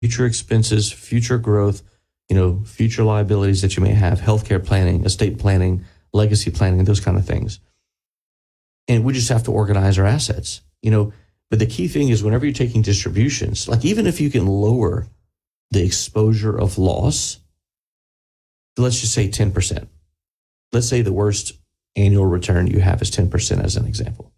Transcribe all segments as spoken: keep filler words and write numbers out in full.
future expenses, future growth, you know, future liabilities that you may have, healthcare planning, estate planning, legacy planning, those kind of things. And we just have to organize our assets, you know. But the key thing is whenever you're taking distributions, like even if you can lower the exposure of loss, let's just say ten percent. Let's say the worst annual return you have is ten percent as an example.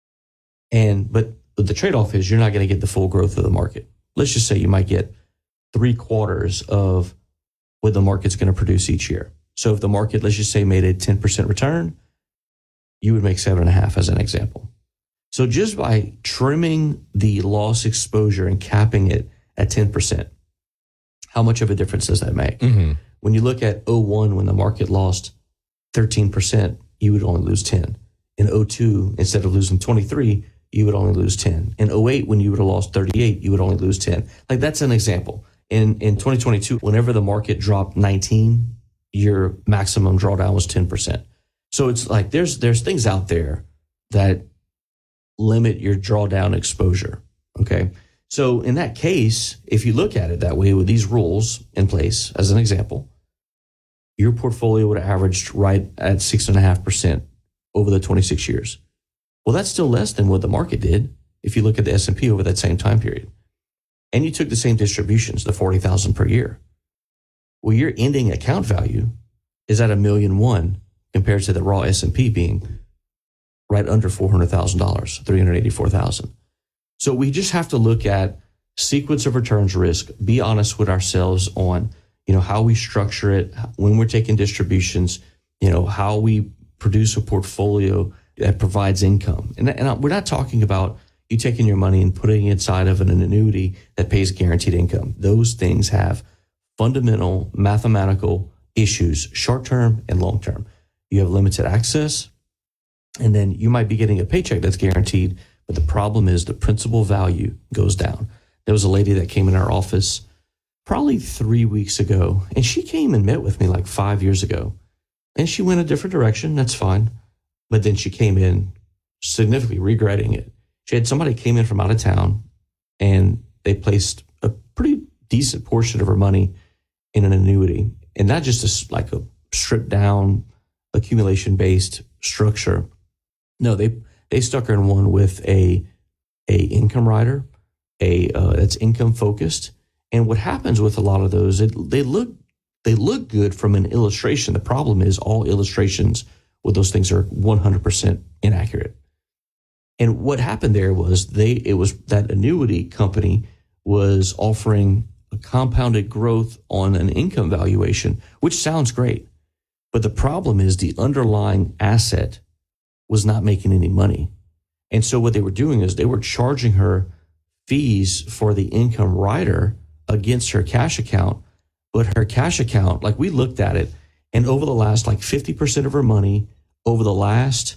And but the trade-off is you're not going to get the full growth of the market. Let's just say you might get three quarters of what the market's going to produce each year. So if the market, let's just say, made a ten percent return, you would make seven and a half as an example. So just by trimming the loss exposure and capping it at ten percent, how much of a difference does that make? Mm-hmm. When you look at oh one, when the market lost thirteen percent, you would only lose ten. In oh two, instead of losing twenty-three, you would only lose ten. In oh eight, when you would have lost thirty-eight, you would only lose ten. Like that's an example. In in twenty twenty-two, whenever the market dropped nineteen, your maximum drawdown was ten percent. So it's like there's there's things out there that limit your drawdown exposure, okay? So in that case, if you look at it that way with these rules in place, as an example, your portfolio would have averaged right at six point five percent over the twenty-six years. Well, that's still less than what the market did if you look at the S and P over that same time period. And you took the same distributions, the forty thousand per year. Well, your ending account value is at a million one compared to the raw S and P being right under four hundred thousand dollars, three hundred eighty-four thousand dollars. So we just have to look at sequence of returns risk, be honest with ourselves on, you know, how we structure it, when we're taking distributions, you know, how we produce a portfolio that provides income. And, and we're not talking about you taking your money and putting it inside of an annuity that pays guaranteed income. Those things have fundamental mathematical issues, short-term and long-term. You have limited access, and then you might be getting a paycheck that's guaranteed, but the problem is the principal value goes down. There was a lady that came in our office probably three weeks ago, and she came and met with me like five years ago, and she went a different direction. That's fine. But then she came in significantly regretting it. She had somebody came in from out of town, and they placed a pretty decent portion of her money in an annuity, and not just a, like a stripped down accumulation based structure. No, they they stuck her in one with a a income rider, a uh, that's income focused. And what happens with a lot of those, it, they look they look good from an illustration. The problem is all illustrations with those things are one hundred percent inaccurate. And what happened there was they it was that annuity company was offering a compounded growth on an income valuation, which sounds great. But the problem is the underlying asset was not making any money. And so what they were doing is they were charging her fees for the income rider against her cash account. But her cash account, like we looked at it, and over the last like fifty percent of her money over the last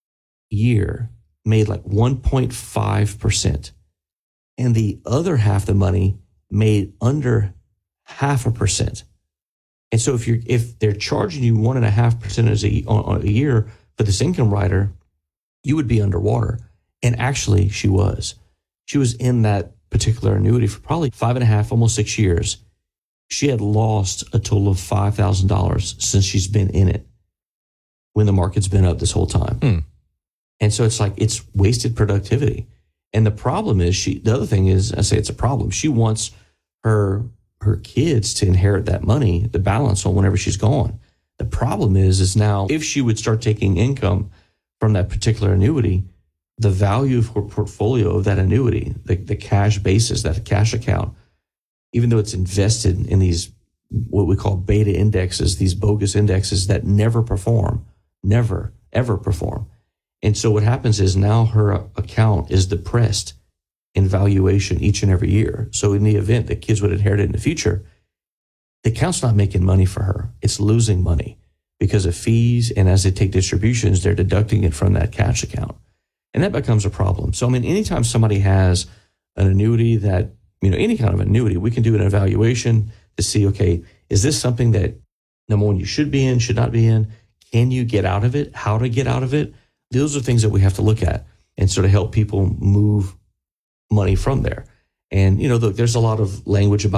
year made like one point five percent. And the other half the money made under half a percent. And so if you're if they're charging you one and a half percent a, a year for this income rider, you would be underwater. And actually, she was. She was in that particular annuity for probably five and a half, almost six years. She had lost a total of five thousand dollars since she's been in it when the market's been up this whole time. Mm. And so it's like it's wasted productivity. And the problem is she. The other thing is, I say it's a problem. She wants her. her kids to inherit that money, the balance on whenever she's gone. The problem is, is now if she would start taking income from that particular annuity, the value of her portfolio of that annuity, the, the cash basis, that cash account, even though it's invested in these, what we call beta indexes, these bogus indexes that never perform, never, ever perform. And so what happens is now her account is depressed in valuation each and every year. So in the event that kids would inherit it in the future, the account's not making money for her. It's losing money because of fees. And as they take distributions, they're deducting it from that cash account. And that becomes a problem. So, I mean, anytime somebody has an annuity that, you know, any kind of annuity, we can do an evaluation to see, okay, is this something that, number one, you should be in, should not be in? Can you get out of it? How to get out of it? Those are things that we have to look at and sort of help people move money from there. And, you know, look, there's a lot of language about